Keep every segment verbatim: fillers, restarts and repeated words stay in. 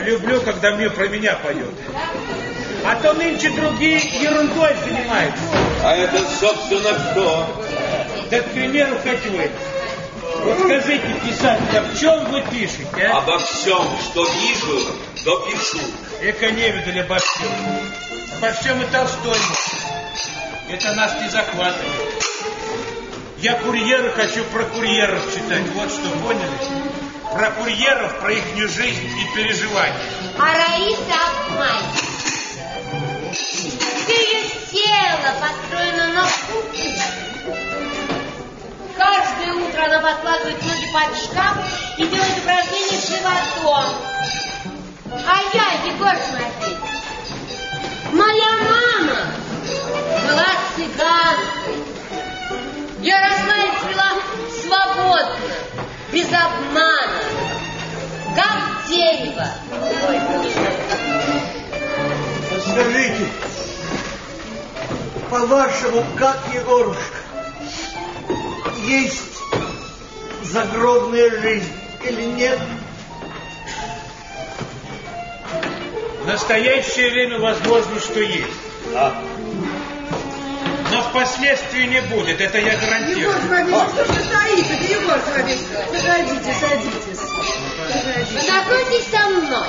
люблю, когда мне про меня поют. А то нынче другие ерундой занимаются. А это, собственно, кто? Да, к примеру, хоть вы. Вот скажите, писатель, о чем вы пишете, а? Обо всем, что вижу, то пишу. Эко не видали обо всем. Обо всем и Толстой. Это нас не захватывает. Я курьеры хочу про курьеров читать. Вот что, поняли? Про курьеров, про их жизнь и переживания. А Раиса обманщица. Ее тело построено на вкусе. Каждое утро она подкладывает ноги под шкаф и делает упражнения с животом. А я, Егор Тимофеевич, моя мама была цыганкой. Я росла и цвела свободно, без обмана, как дерево. Ой, скажите, по-вашему, как, Егорушка, есть загробная жизнь или нет? В настоящее время возможно, что есть. А? Но впоследствии не будет, это я гарантирую. Егор Тимофеевич, а. что же стоите? Егор Тимофеевич, заходите, садитесь. Познакомьтесь со мной.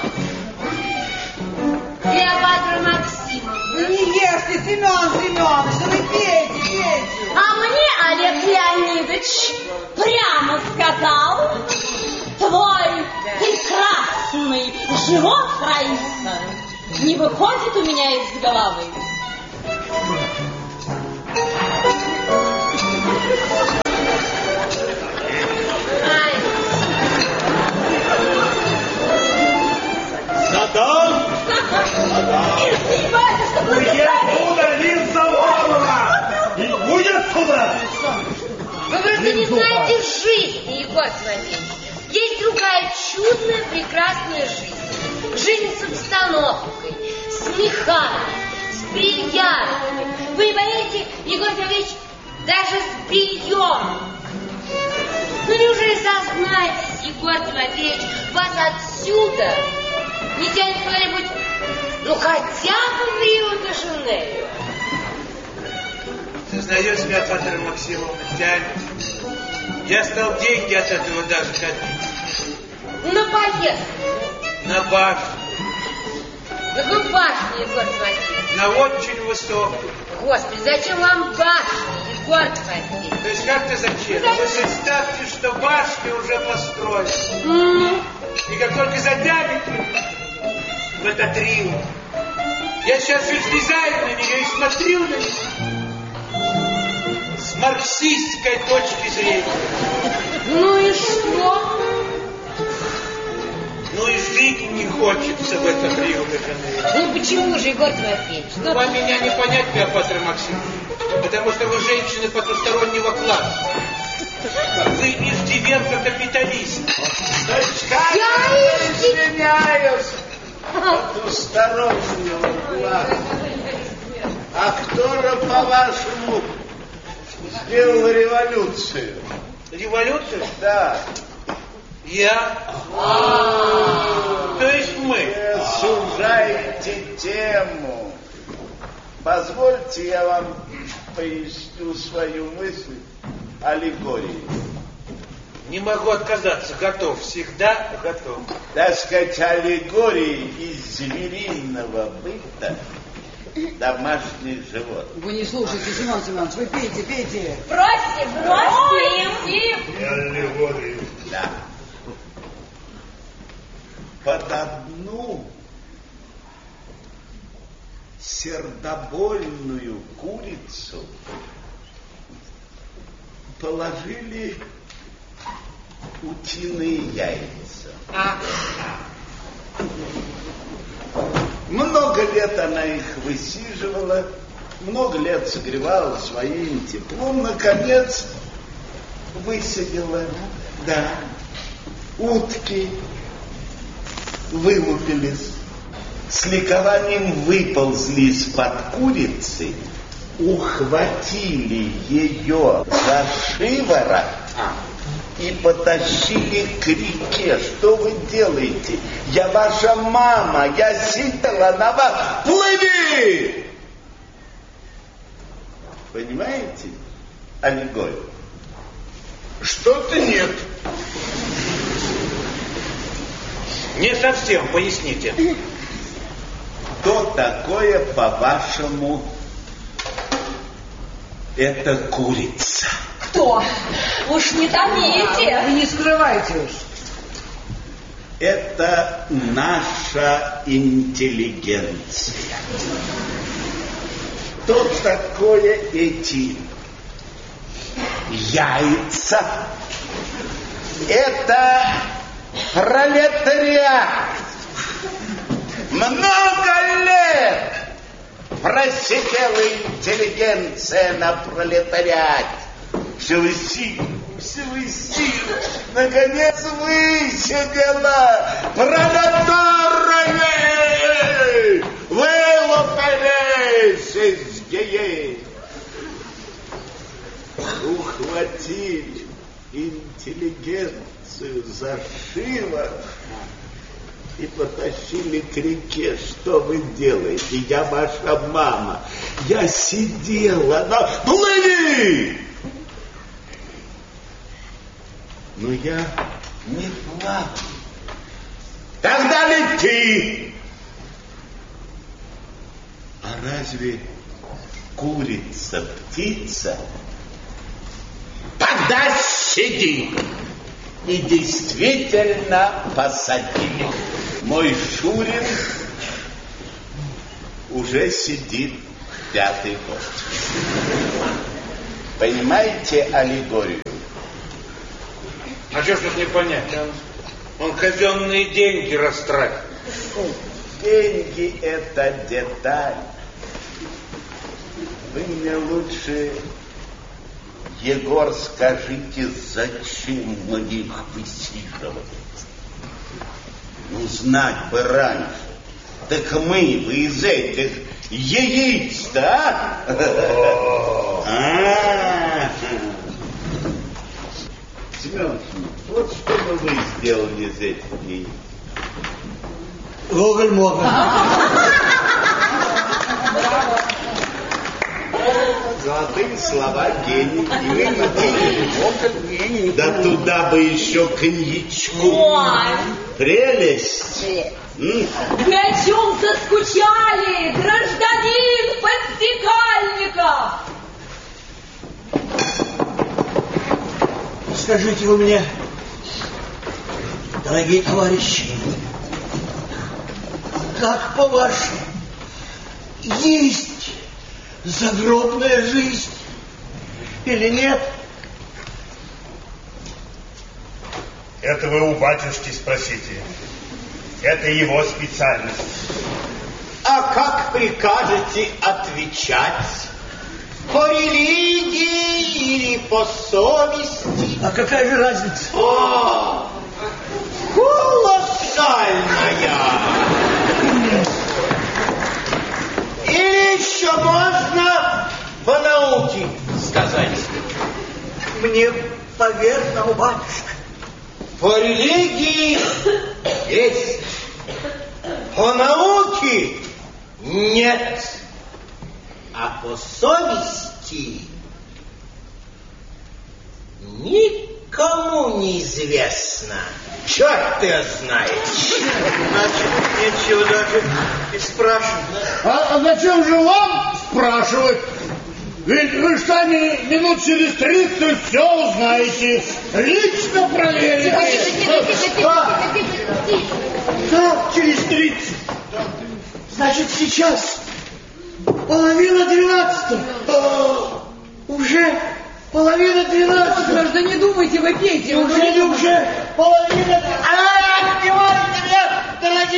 Клеопатра Максимовна. Вы не ешьте, Семен Семенович, да вы пейте, пейте. А мне Олег Леонидович прямо сказал: твой прекрасный живот, Раиса, не выходит у меня из головы. Задам! Уйдет туда, лица ворона! И будет туда! Вы просто не знаете жизни, Егор Тимофеевич. Есть другая чудная, прекрасная жизнь. Жизнь с обстановкой, с мехами, с бриллиантами. Вы не поверите, Егор Тимофеевич, даже с бельем. Ну неужели сознаетесь, Егор Тимофеевич, вас отсюда не тянет кто-нибудь, ну хотя бы в Рио-де-Жанейро? Сознаюсь, Клеопатра Максимовна, тянет. Я стал деньги от этого даже копить. На поездку. На башню. На какую башню, Егор Тимофеевич? На очень высокую. Господи, зачем вам башня, Егор Тимофеевич? То есть как-то зачем? Вы представьте, что башня уже построена. Mm. И как только затянет в этот Рио, я сейчас же слезаю на нее и смотрю на нее с марксистской точки зрения. Ну и что? Ну и жить не хочется в этом Рио-де-Жанейро. Ну почему же, Егор Тимофеевич? Ну... Вам меня не понять, Клеопатра Максимовна, потому что вы женщины потустороннего класса. Вы иждивенка-капиталист. Я извиняюсь. Потустороннего класса. А кто же, по-вашему, сделал революцию? Революцию? Да. Я? То есть мы? Вы сужаете тему. Позвольте, я вам поясню свою мысль аллегорией. Не могу отказаться, готов, всегда готов. Так сказать, аллегории из звериного быта домашних животных. Вы не слушайте, Семен Семенович, вы пейте, пейте. Бросьте, бросьте. Аллегории. Да. Под одну сердобольную курицу положили утиные яйца. А. Много лет она их высиживала, много лет согревала своим теплом, наконец высадила. Да, утки вылупились, с ликованием выползли из-под курицы, ухватили ее за шиворот и и потащили к реке. Что вы делаете? Я ваша мама, я сидела на вас. Плыви! Понимаете аллегорию? Что-то нет. Не совсем, поясните. Что такое, по-вашему, это курица? Кто? Уж не томите. Вы не скрывайте уж. Это наша интеллигенция. Что такое эти яйца? Это пролетариат. Много лет просидела интеллигенция на пролетариате. Все силу, все силу. Наконец высидела пролетарии. Вылупились из яиц. Ухватили интеллигенцию за шиворот и потащили к реке. Что вы делаете? Я ваша мама. Я сидела на... Плыви! Но я не плаваю. Тогда лети! А разве курица птица? Тогда сиди! И действительно посадили. Мой Шурин уже сидит пятый год. Понимаете аллегорию? А что ж тут не понять? Он казенные деньги растратил. Деньги — это деталь. Вы мне лучше, Егор, скажите, зачем мы их высиживали? Ну, знать бы раньше. Так мы бы из этих яиц-то, а? Семенович, вот что бы вы сделали из этих яиц? Гоголь-моголь. Золотые слова гений. Да туда бы еще коньячку. Ой. Прелесть. М? Вы о чем заскучали, гражданин Подстекальников? Скажите вы мне, дорогие товарищи, как по-вашему, есть загробная жизнь или нет? Это вы у батюшки спросите. Это его специальность. А как прикажете отвечать? По религии или по совести? А какая же разница? О, колоссальная! Или еще можно по науке сказать? Мне поверно, батюшка. По религии есть, по науке нет, а по совести никому не известно. Черт ты знает. Значит, нечего даже и спрашивать. А, а зачем же вам спрашивать? Ведь вы же сами минут через тридцать все узнаете. Лично проверите. Тихо, тихо, тихо, тихо, тихо, тихо, тихо. Да, через тридцать. Значит, сейчас половина двенадцатого. А, уже половина двенадцатого. Граждан, не думайте, вы пейте. Неужели уже половина... А, отбивайте меня, дорогие!